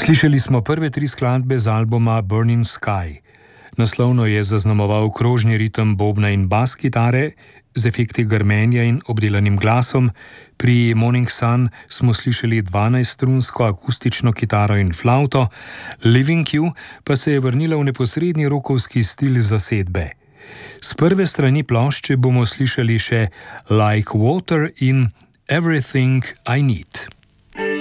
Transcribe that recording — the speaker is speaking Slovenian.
Slišali smo prve 3 skladbe z albuma Burning Sky. Naslovno je zaznamoval krožni ritem bobna in bas kitare z efekti grmenja in obdelanim glasom. Pri Morning Sun smo slišali 12-strunsko akustično kitaro in flavto, Living You pa se je vrnila v neposredni rockovski stil zasedbe. S prve strani plošče bomo slišali še Like Water in Everything I Need.